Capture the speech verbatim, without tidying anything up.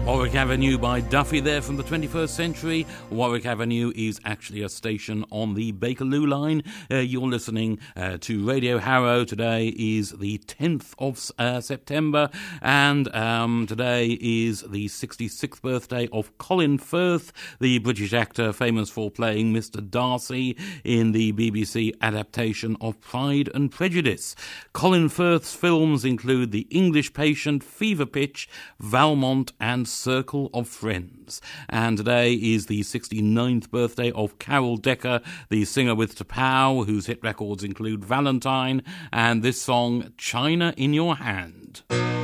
Warwick Avenue by Duffy there from the twenty-first century. Warwick Avenue is actually a station on the Bakerloo line. Uh, you're listening uh, to Radio Harrow. Today is the tenth of uh, September, and um, today is the sixty-sixth birthday of Colin Firth, the British actor famous for playing Mister Darcy in the B B C adaptation of Pride and Prejudice. Colin Firth's films include The English Patient, Fever Pitch, Valmont and Circle of Friends. And today is the sixty-ninth birthday of Carol Decker, the singer with T'Pow, whose hit records include Valentine and this song, China in Your Hand.